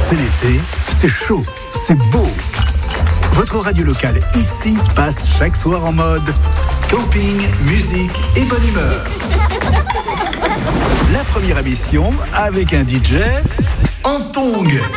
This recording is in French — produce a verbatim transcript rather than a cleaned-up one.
C'est l'été, c'est chaud, c'est beau. Votre radio locale ici passe chaque soir en mode camping, musique et bonne humeur. La première émission avec un D J en tongs.